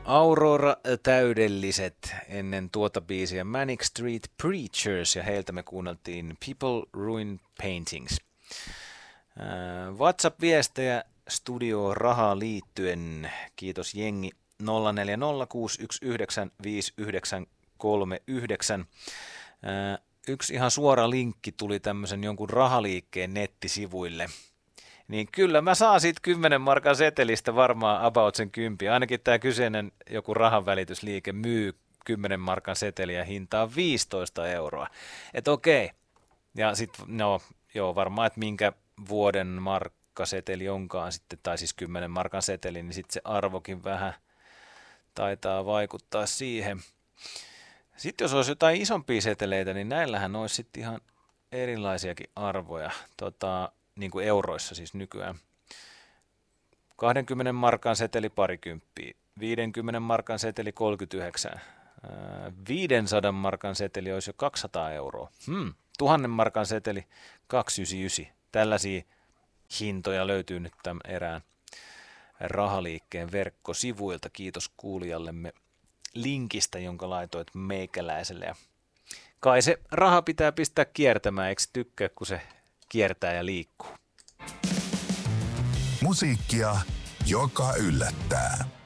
Aurora täydelliset ennen tuota biisiä Manic Street Preachers ja heiltä me kuunneltiin People Ruin Paintings. WhatsApp-viestejä studio rahaa liittyen. Kiitos jengi 0406195939. Yksi ihan suora linkki tuli tämmöisen jonkun rahaliikkeen nettisivuille. Niin kyllä mä saan siitä 10 markan setelistä varmaan about sen 10. Ainakin tämä kyseinen joku rahanvälitysliike myy 10 markan seteliä hintaa 15 euroa. Et okei. Ja sitten varmaan, että minkä vuoden markkaseteli onkaan sitten, tai siis 10 markan seteli, niin sitten se arvokin vähän taitaa vaikuttaa siihen. Sitten jos olisi jotain isompia seteleitä, niin näillähän olisi sitten ihan erilaisiakin arvoja. Niin kuin euroissa siis nykyään. 20 markan seteli 20, 50 markan seteli 39, 500 markan seteli olisi jo 200 euroa, 1000 markan seteli 299. Tällaisia hintoja löytyy nyt tämän erään rahaliikkeen verkkosivuilta. Kiitos kuulijallemme linkistä, jonka laitoit meikäläiselle. Ja kai se raha pitää pistää kiertämään, eikö tykkää, kun se kiertää ja liikkuu. Musiikkia, joka yllättää.